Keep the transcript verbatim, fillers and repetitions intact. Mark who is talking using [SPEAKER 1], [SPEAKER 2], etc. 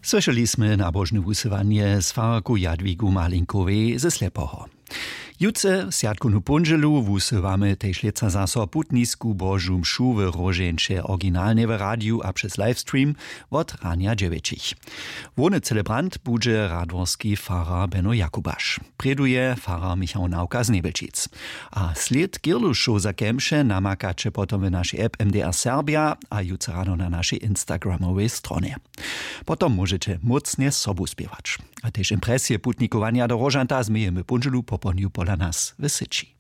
[SPEAKER 1] Słyszeliśmy nabożne wusywanie z farku Jadwigu Malinkowej ze Slepoho. Jutce, siatkunu punželu, wusywamy też leca zaso putnisku Bożu mšu w Roženče oryginalne w radiu a przez livestream od rania dziewięć. Wony celebrant będzie radworski farar Benno Jakubasz. Preduje farar Michał Nauka z Nebelčic. A sled Girluszu za kemše namakacie potom w naszej app M D R Serbia a jutce rano na naszej instagramowej stronie. Potom możecie mocnie sobu spiewać. A też impresje putnikowania do Rožanta zmiejemy punželu poponiu pola nas w Syči.